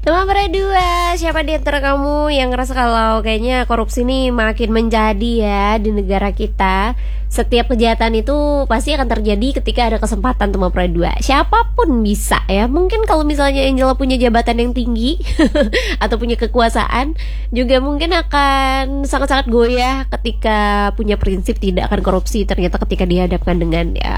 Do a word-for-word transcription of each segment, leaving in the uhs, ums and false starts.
Teman berdua, siapa di antara kamu yang ngerasa kalau kayaknya korupsi ini makin menjadi ya di negara kita? Setiap kejahatan itu pasti akan terjadi ketika ada kesempatan, teman berdua. Siapapun bisa ya. Mungkin kalau misalnya Angela punya jabatan yang tinggi atau punya kekuasaan, juga mungkin akan sangat-sangat goyah ketika punya prinsip tidak akan korupsi. Ternyata ketika dihadapkan dengan ya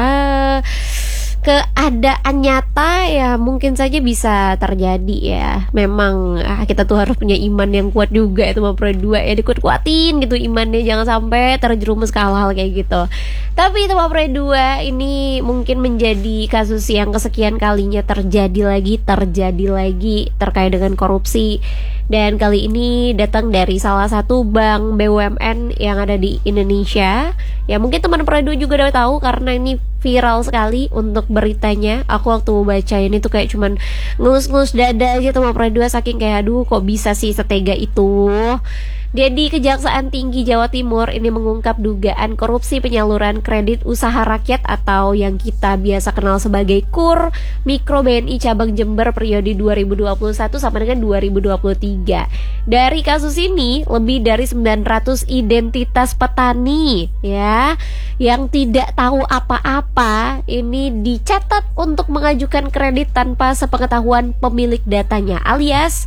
keadaan nyata ya mungkin saja bisa terjadi ya. Memang ah, kita tuh harus punya iman yang kuat juga itu mau dua ya, dikuat-kuatin gitu imannya, jangan sampai terjerumus ke hal-hal kayak gitu. Tapi itu mau dua ini mungkin menjadi kasus yang kesekian kalinya terjadi lagi terjadi lagi terkait dengan korupsi. Dan kali ini datang dari salah satu bank B U M N yang ada di Indonesia. Ya mungkin teman Pradu juga udah tahu karena ini viral sekali untuk beritanya. Aku waktu baca ini tuh kayak cuman ngelus-ngelus dada gitu sama Pradu, saking kayak aduh kok bisa sih setega itu. Jadi Kejaksaan Tinggi Jawa Timur ini mengungkap dugaan korupsi penyaluran kredit usaha rakyat atau yang kita biasa kenal sebagai KUR Mikro B N I Cabang Jember periode dua ribu dua puluh satu sampai dengan dua ribu dua puluh tiga. Dari kasus ini lebih dari sembilan ratus identitas petani ya yang tidak tahu apa-apa ini dicatat untuk mengajukan kredit tanpa sepengetahuan pemilik datanya, alias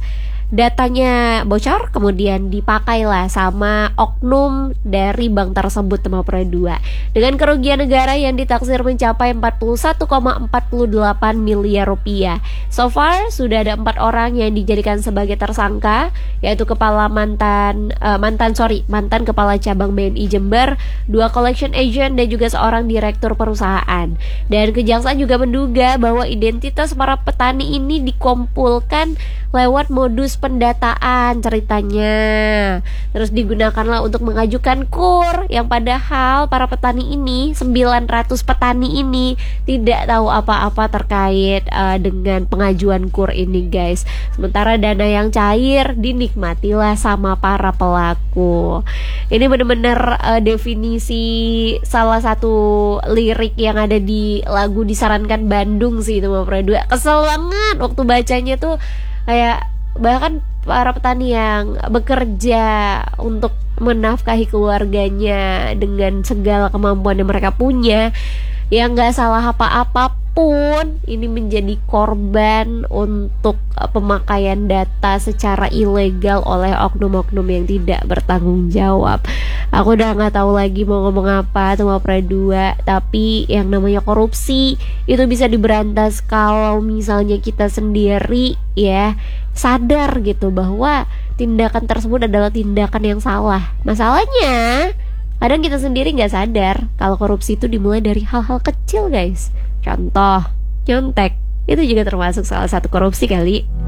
datanya bocor kemudian dipakailah sama oknum dari bank tersebut teman dua dengan kerugian negara yang ditaksir mencapai empat puluh satu koma empat delapan miliar rupiah. So far sudah ada empat orang yang dijadikan sebagai tersangka, yaitu kepala mantan uh, mantan sorry mantan kepala cabang B N I Jember, dua collection agent dan juga seorang direktur perusahaan. Dan kejaksaan juga menduga bahwa identitas para petani ini dikumpulkan lewat modus pendataan ceritanya. Terus digunakanlah untuk mengajukan KUR yang padahal para petani ini, sembilan ratus petani ini tidak tahu apa-apa terkait uh, dengan pengajuan KUR ini guys. Sementara dana yang cair dinikmatilah sama para pelaku. Ini benar-benar uh, definisi salah satu lirik yang ada di lagu Disarankan Bandung sih itu Mbak Pradua. Kesel banget waktu bacanya tuh, kayak bahkan para petani yang bekerja untuk menafkahi keluarganya dengan segala kemampuan yang mereka punya, yang gak salah apa-apapun ini menjadi korban untuk pemakaian data secara ilegal oleh oknum-oknum yang tidak bertanggung jawab. Aku udah gak tahu lagi mau ngomong apa sama Pradua. Tapi yang namanya korupsi itu bisa diberantas kalau misalnya kita sendiri ya sadar gitu bahwa tindakan tersebut adalah tindakan yang salah. Masalahnya kadang kita sendiri gak sadar kalau korupsi itu dimulai dari hal-hal kecil guys. Contoh, nyontek itu juga termasuk salah satu korupsi kali.